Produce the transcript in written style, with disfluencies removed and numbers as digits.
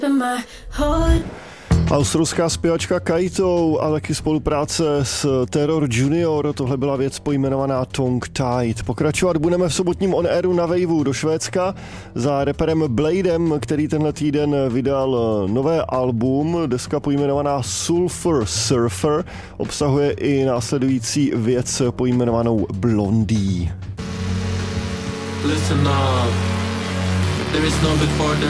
Australská zpěvačka Kaito a taky spolupráce s Terror Junior, tohle byla věc pojmenovaná Tongue Tied. Pokračovat budeme v sobotním On Airu na Waveu do Švédska za raperem Bladem, který tenhle týden vydal nové album. Deska pojmenovaná Sulfur Surfer obsahuje i následující věc pojmenovanou Blondie. Listen up. There is no before, there